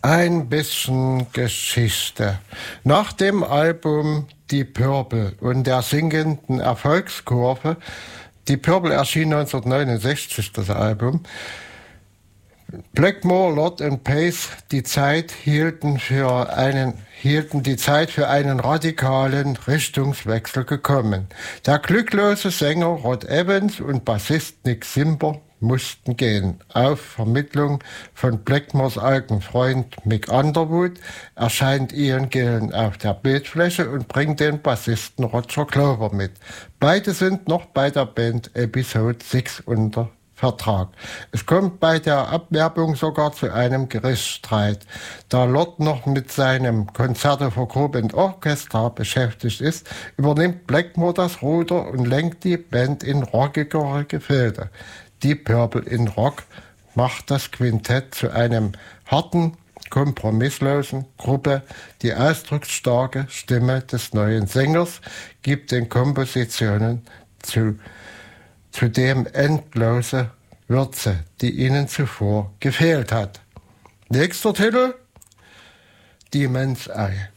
Ein bisschen Geschichte. Nach dem Album Die Purple und der sinkenden Erfolgskurve, Die Purple erschien 1969, das Album, Blackmore, Lord and Pace hielten die Zeit für einen radikalen Richtungswechsel gekommen. Der glücklose Sänger Rod Evans und Bassist Nick Simber mussten gehen. Auf Vermittlung von Blackmores alten Freund Mick Underwood erscheint Ian Gillan auf der Bildfläche und bringt den Bassisten Roger Glover mit. Beide sind noch bei der Band Episode 6 unter Vertrag. Es kommt bei der Abwerbung sogar zu einem Gerichtsstreit. Da Lord noch mit seinem Konzerte für Group and Orchestra beschäftigt ist, übernimmt Blackmore das Ruder und lenkt die Band in rockigere Gefilde. Die Purple in Rock macht das Quintett zu einem harten, kompromisslosen Gruppe. Die ausdrucksstarke Stimme des neuen Sängers gibt den Kompositionen zudem endlose Würze, die ihnen zuvor gefehlt hat. Nächster Titel: Demon's Eye.